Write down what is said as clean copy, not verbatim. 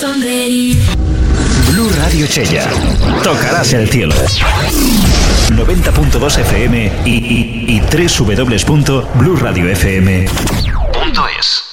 Blu Radio Chella. Tocarás el cielo. 90.2 FM y www.bluradiofm.es.